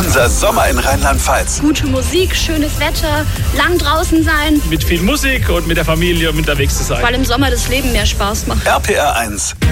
Unser Sommer in Rheinland-Pfalz. Gute Musik, schönes Wetter, lang draußen sein. Mit viel Musik und mit der Familie unterwegs zu sein. Weil im Sommer das Leben mehr Spaß macht. RPR 1.